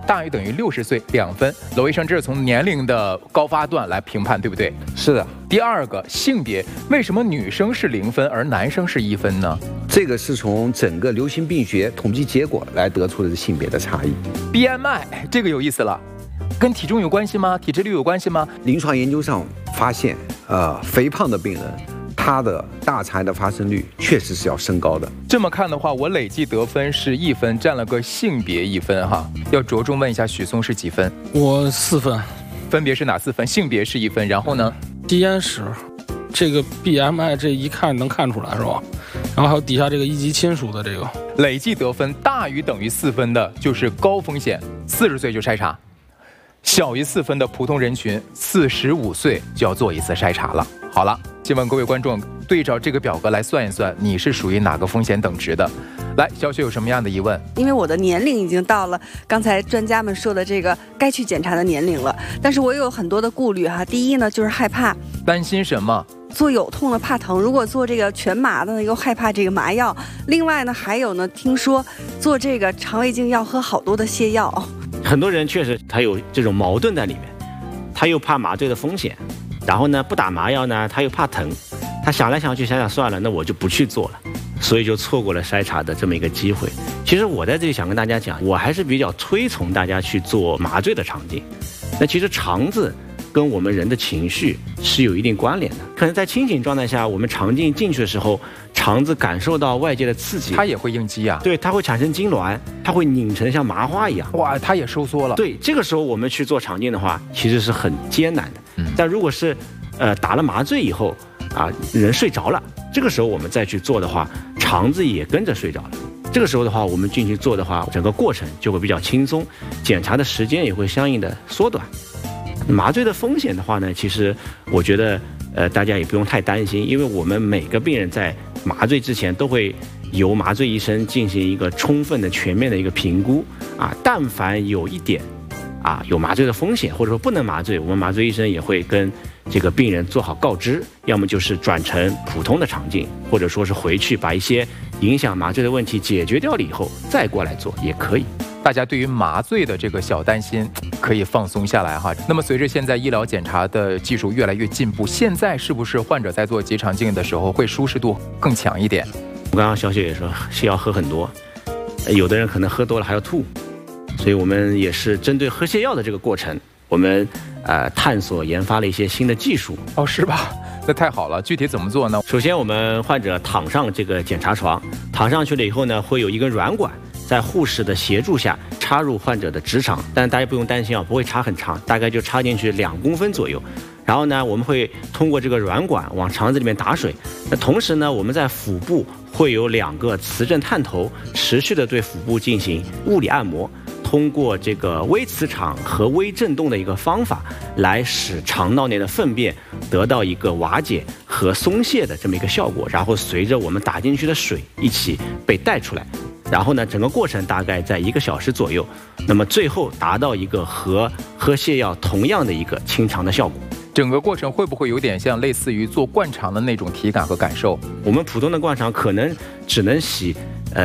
大于等于60岁2分。娄医生，这是从年龄的高发段来评判，对不对？ 是的。 第二个，性别，为什么女生是0分，而男生是1分呢？ 这个是从整个流行病学统计结果来得出的性别的差异。 BMI 这个有意思了，跟体重有关系吗？体脂率有关系吗？ 临床研究上发现，肥胖的病人，他的大肠癌的发生率确实是要升高的。 这么看的话，我累计得分是1分，占了个性别1分哈。要着重问一下许嵩是几分？ 我4分。 分别是哪4分？性别是1分，然后呢？ 基因史，这个 BMI 这一看能看出来是吧？然后还有底下这个一级亲属的这个， 累计得分大于等于4分的就是高风险，40岁就筛查；小于4分的普通人群，45岁就要做一次筛查了。好了，希望各位观众对照这个表格来算一算，你是属于哪个风险等值的。来，小雪有什么样的疑问？ 因为我的年龄已经到了刚才专家们说的这个该去检查的年龄了，但是我有很多的顾虑哈。第一呢，就是害怕， 担心什么？ 做有痛的怕疼，如果做这个全麻的呢，又害怕这个麻药。另外呢，还有呢，听说做这个肠胃镜要喝好多的泻药。 很多人确实他有这种矛盾在里面，他又怕麻醉的风险，然后呢不打麻药呢他又怕疼，他想来想去想想算了，那我就不去做了，所以就错过了筛查的这么一个机会。其实我在这里想跟大家讲，我还是比较推崇大家去做麻醉的肠镜。那其实肠子跟我们人的情绪是有一定关联的，可能在清醒状态下，我们肠镜进去的时候，肠子感受到外界的刺激， 它也会应激啊。 对，它会产生痉挛，它会拧成像麻花一样。 哇，它也收缩了。 对，这个时候我们去做肠镜的话，其实是很艰难的。但如果是打了麻醉以后啊，人睡着了，这个时候我们再去做的话，肠子也跟着睡着了。这个时候的话，我们进去做的话，整个过程就会比较轻松，检查的时间也会相应的缩短。麻醉的风险的话呢，其实我觉得大家也不用太担心，因为我们每个病人在麻醉之前都会由麻醉医生进行一个充分的全面的一个评估啊，但凡有一点有麻醉的风险或者说不能麻醉，我们麻醉医生也会跟这个病人做好告知，要么就是转成普通的肠镜，或者说是回去把一些影响麻醉的问题解决掉了以后再过来做也可以。 大家对于麻醉的这个小担心可以放松下来哈。那么随着现在医疗检查的技术越来越进步，现在是不是患者在做结肠镜的时候会舒适度更强一点？ 我刚刚小雪也说是要喝很多，有的人可能喝多了还要吐，所以我们也是针对喝泻药的这个过程，我们探索研发了一些新的技术。 哦，是吧？那太好了，具体怎么做呢？ 首先我们患者躺上这个检查床，躺上去了以后呢，会有一根软管在护士的协助下插入患者的直肠，但大家不用担心不会插很长，大概就插进去2公分左右。然后呢，我们会通过这个软管往肠子里面打水。那同时呢，我们在腹部会有2个磁振探头，持续的对腹部进行物理按摩。通过这个微磁场和微振动的一个方法，来使肠道内的粪便得到一个瓦解和松懈的这么一个效果，然后随着我们打进去的水一起被带出来。然后呢，整个过程大概在1个小时左右，那么最后达到一个和喝泻药同样的一个清肠的效果。 整个过程会不会有点像类似于做灌肠的那种体感和感受？ 我们普通的灌肠可能只能洗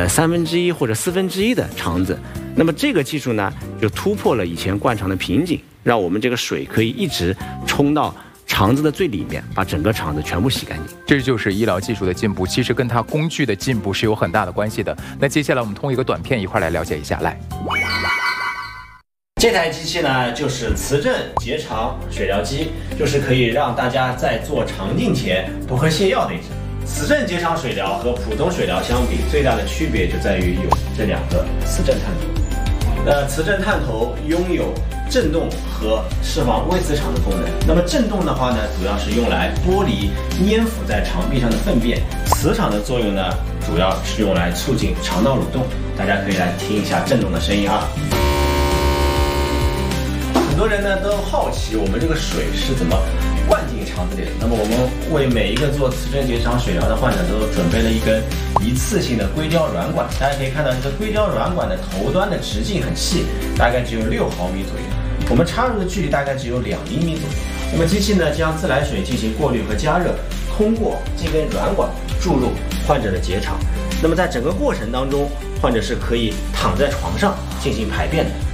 1/3或者1/4的肠子，那么这个技术呢，就突破了以前灌肠的瓶颈，让我们这个水可以一直冲到肠子的最里面，把整个肠子全部洗干净。 这就是医疗技术的进步，其实跟它工具的进步是有很大的关系的。那接下来我们通过一个短片一块来了解一下。来， 这台机器呢，就是磁振结肠水疗机，就是可以让大家在做肠镜前不喝泻药的一只。磁振结肠水疗和普通水疗相比，最大的区别就在于有这2个磁振探头。磁振探头拥有振动和释放微磁场的功能。那么振动的话呢，主要是用来剥离粘附在肠壁上的粪便；磁场的作用呢，主要是用来促进肠道蠕动。大家可以来听一下振动的声音啊。很多人呢都好奇我们这个水是怎么灌进肠子里的。那么我们为每一个做磁振结肠水疗的患者都准备了一根一次性的硅胶软管。大家可以看到这个硅胶软管的头端的直径很细，大概只有6毫米左右，我们插入的距离大概只有2厘米左右。那么机器呢将自来水进行过滤和加热，通过这根软管注入患者的结肠。那么在整个过程当中，患者是可以躺在床上进行排便的。